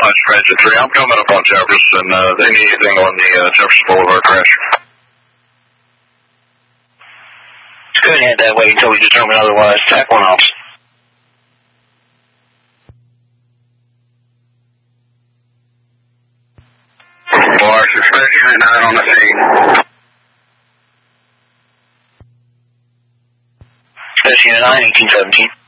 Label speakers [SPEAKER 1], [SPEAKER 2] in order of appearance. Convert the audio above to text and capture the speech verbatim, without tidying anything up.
[SPEAKER 1] much, Magic three. I'm coming up on Jefferson. Uh, they need anything on the uh, Jefferson Boulevard crash.
[SPEAKER 2] Let's go ahead that way until we determine otherwise. Tack one off.
[SPEAKER 1] Large, express unit nine on the scene.
[SPEAKER 2] Express unit nine, eighteen seventeen.